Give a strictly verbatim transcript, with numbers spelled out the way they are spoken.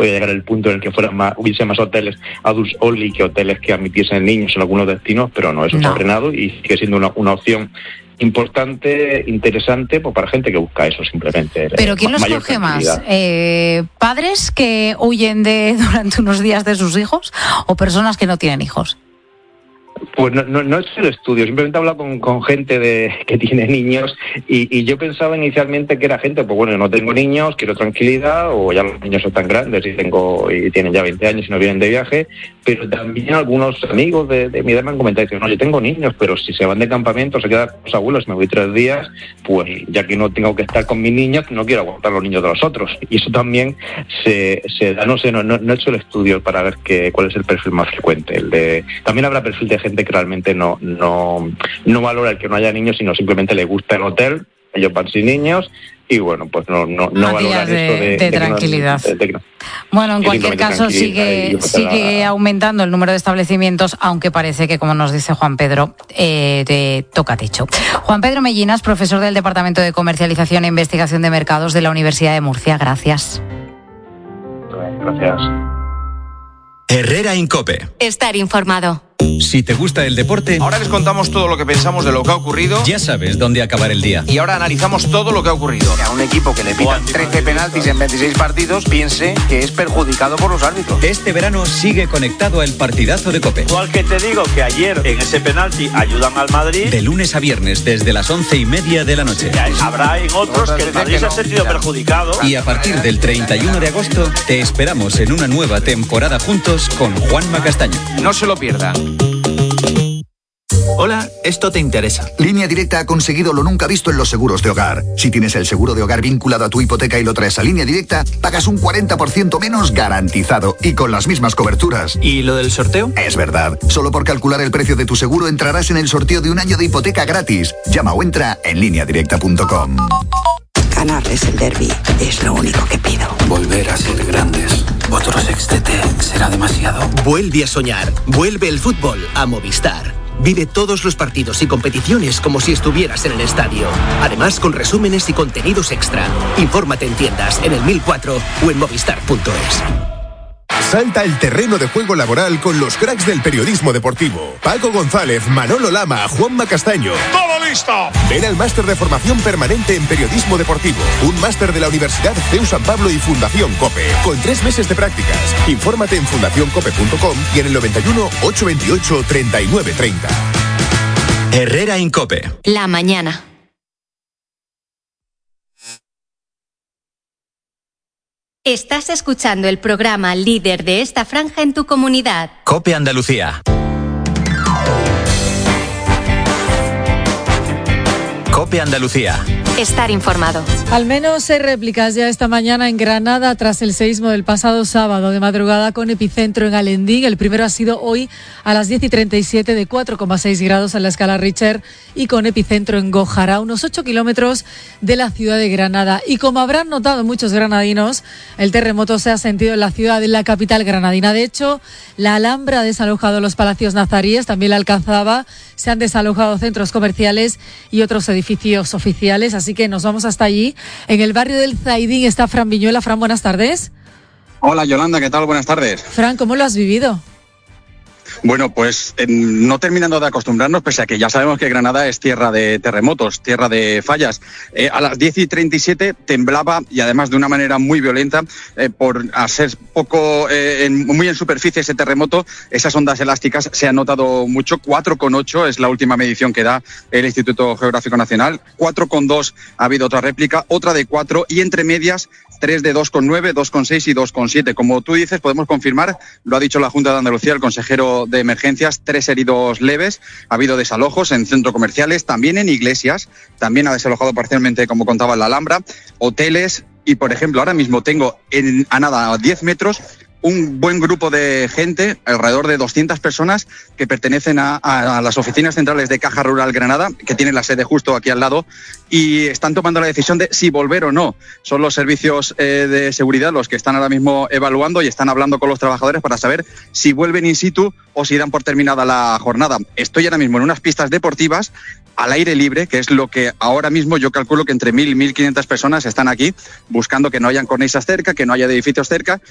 podía llegar el punto en el que fueran más, hubiese más hoteles adults only que hoteles que admitiesen niños en algunos destinos, pero no, eso no. está frenado y sigue siendo una, una opción importante, interesante, pues para gente que busca eso simplemente. ¿Pero quién los coge más? Eh, ¿Padres que huyen de durante unos días de sus hijos o personas que no tienen hijos? Pues no, no, no es el estudio, simplemente he hablado con, con gente de, que tiene niños y, y yo pensaba inicialmente que era gente, pues bueno, no tengo niños, quiero tranquilidad, o ya los niños son tan grandes y tengo y tienen ya veinte años y no vienen de viaje, pero también algunos amigos de, de mi edad me han comentado, dicen, no, yo tengo niños, pero si se van de campamento, se quedan con los abuelos, me voy tres días, pues ya que no tengo que estar con mis niños, no quiero aguantar los niños de los otros. Y eso también se, se da, no sé, no, no, no he hecho el estudio para ver que, cuál es el perfil más frecuente. El de, también habrá perfil de gente que realmente no, no, no valora el que no haya niños, sino simplemente le gusta el hotel, ellos van sin niños y bueno, pues no, no, no valoran de, eso de, de, de tranquilidad. No, de, de, de, bueno, en cualquier caso sigue, sigue aumentando el número de establecimientos, aunque parece que, como nos dice Juan Pedro, eh, te toca techo. Juan Pedro Mellinas, profesor del Departamento de Comercialización e Investigación de Mercados de la Universidad de Murcia. Gracias. Gracias. Herrera en COPE. Estar informado. Si te gusta el deporte, ahora les contamos todo lo que pensamos de lo que ha ocurrido. Ya sabes dónde acabar el día. Y ahora analizamos todo lo que ha ocurrido. Que a un equipo que le pitan trece penaltis en veintiséis partidos piense que es perjudicado por los árbitros. Este verano sigue conectado al partidazo de COPE. Igual que te digo que ayer en ese penalti ayudan al Madrid. De lunes a viernes desde las once y media de la noche. Ya, habrá en otros que el Madrid se ha sentido perjudicado. Y a partir del treinta y uno de agosto te esperamos en una nueva temporada juntos con Juanma Castaño. No se lo pierdan. Hola, esto te interesa. Línea Directa ha conseguido lo nunca visto en los seguros de hogar. Si tienes el seguro de hogar vinculado a tu hipoteca y lo traes a Línea Directa, pagas un cuarenta por ciento menos garantizado y con las mismas coberturas. ¿Y lo del sorteo? Es verdad. Solo por calcular el precio de tu seguro entrarás en el sorteo de un año de hipoteca gratis. Llama o entra en línea directa punto com. Ganarles el derbi es lo único que pido. Volver a ser grandes. Otro sextete será demasiado. Vuelve a soñar. Vuelve el fútbol a Movistar. Vive todos los partidos y competiciones como si estuvieras en el estadio. Además, con resúmenes y contenidos extra. Infórmate en tiendas, en el mil cuatro o en movistar punto es. Salta al terreno de juego laboral con los cracks del periodismo deportivo. Paco González, Manolo Lama, Juanma Castaño. ¡Todo listo! Ven al máster de formación permanente en periodismo deportivo. Un máster de la Universidad C E U San Pablo y Fundación COPE. Con tres meses de prácticas. Infórmate en fundación cope punto com y en el noventa y uno, ochocientos veintiocho, treinta y nueve treinta. Herrera en COPE. La mañana. Estás escuchando el programa líder de esta franja en tu comunidad. COPE Andalucía. COPE Andalucía. Estar informado. Al menos seis réplicas ya esta mañana en Granada tras el seísmo del pasado sábado de madrugada con epicentro en Alendín. El primero ha sido hoy a las diez y treinta y siete de cuatro coma seis grados en la escala Richter y con epicentro en Gójara, unos ocho kilómetros de la ciudad de Granada. Y como habrán notado muchos granadinos, el terremoto se ha sentido en la ciudad de la capital granadina. De hecho, la Alhambra ha desalojado los palacios nazaríes, también la Alcazaba, se han desalojado centros comerciales y otros edificios oficiales, así que nos vamos hasta allí. En el barrio del Zaidín está Fran Viñuela. Fran, buenas tardes. Hola Yolanda, ¿qué tal? Buenas tardes. Fran, ¿cómo lo has vivido? Bueno, pues eh, no terminando de acostumbrarnos, pese a que ya sabemos que Granada es tierra de terremotos, tierra de fallas. Eh, a las diez y treinta y siete temblaba y además de una manera muy violenta, eh, por a ser poco, eh, en, muy en superficie ese terremoto, esas ondas elásticas se han notado mucho. cuatro coma ocho es la última medición que da el Instituto Geográfico Nacional, cuatro coma dos ha habido otra réplica, otra de cuatro y entre medias tres de dos coma nueve, dos coma seis y dos coma siete. Como tú dices, podemos confirmar, lo ha dicho la Junta de Andalucía, el consejero de Emergencias, tres heridos leves, ha habido desalojos en centros comerciales, también en iglesias, también ha desalojado parcialmente, como contaba, la Alhambra, hoteles y, por ejemplo, ahora mismo tengo en, a nada, a diez metros, un buen grupo de gente, alrededor de doscientas personas, que pertenecen a, a, a las oficinas centrales de Caja Rural Granada, que tienen la sede justo aquí al lado, y están tomando la decisión de si volver o no. Son los servicios eh, de seguridad los que están ahora mismo evaluando y están hablando con los trabajadores para saber si vuelven in situ o si dan por terminada la jornada. Estoy ahora mismo en unas pistas deportivas al aire libre, que es lo que ahora mismo yo calculo que entre mil y mil quinientas personas están aquí buscando que no hayan cornisas cerca, que no haya edificios cerca